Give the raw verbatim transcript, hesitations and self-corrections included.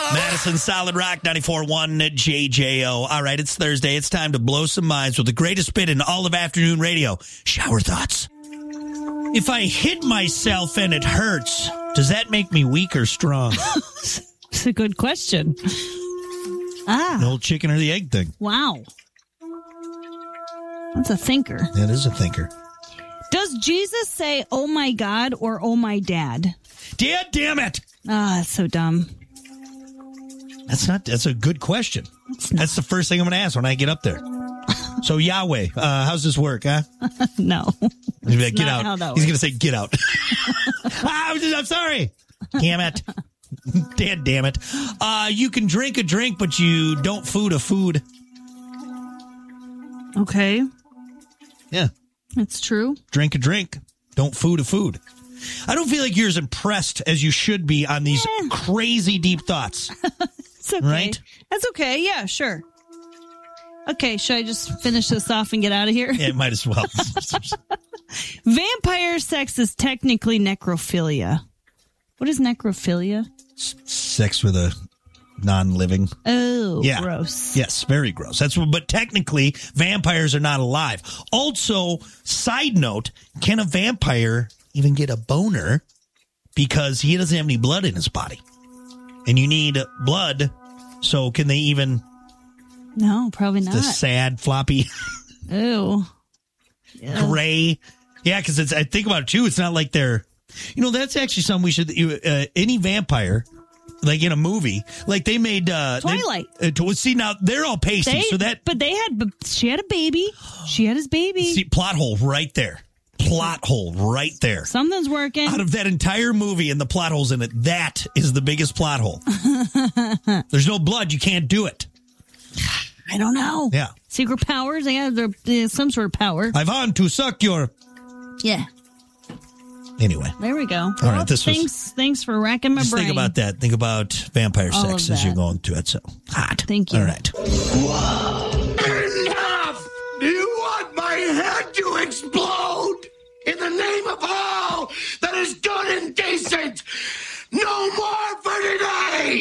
Madison Solid Rock ninety-four point one J J O. All right, it's Thursday. It's time to blow some minds with the greatest bit in all of afternoon radio. Shower thoughts. If I hit myself and it hurts, does that make me weak or strong? It's a good question. Ah. The old chicken or the egg thing. Wow. That's a thinker. That is a thinker. Does Jesus say, oh my God, or oh my dad? Dad, damn it. Ah, that's so dumb. That's not, that's a good question. That's the first thing I'm going to ask when I get up there. So Yahweh, uh, how's this work, huh? No. He's like, get not out. how that He's works. going to say, get out. ah, I'm, just, I'm sorry. Damn it. Dad, damn it. Uh, you can drink a drink, but you don't food a food. Okay. Yeah. That's true. Drink a drink. Don't food a food. I don't feel like you're as impressed as you should be on these Eh. crazy deep thoughts. It's okay. Right? That's okay. Yeah, sure. Okay, should I just finish this off and get out of here? Yeah, might as well. Vampire sex is technically necrophilia. What is necrophilia? Sex with a non-living. Oh, Yeah. gross. Yes, very gross. That's what, but technically, vampires are not alive. Also, side note, can a vampire even get a boner because he doesn't have any blood in his body? And you need blood, so can they even... No, probably not. The sad, floppy, Ew. Yeah. gray. Yeah, because it's. I think about it, too. It's not like they're... You know, that's actually something we should... You, uh, any vampire... Like in a movie, like they made uh, Twilight. They, uh, to, see now they're all pasty, They, so that but they had, she had a baby. She had his baby. see, plot hole right there, plot hole right there. Something's working. Out of that entire movie and the plot holes in it, that is the biggest plot hole. There's no blood, you can't do it. I don't know. Yeah, Secret powers. They have their, uh, some sort of power. I've on to suck your. Yeah. Anyway, There we go. All Well, right, this was- thanks, thanks for racking my just brain. think about that. Think about vampire All sex of as you're that. going through it. So hot. Thank you. All right. Enough! Do you want my head to explode? In the name of all that is good and decent, no more Ferdinand!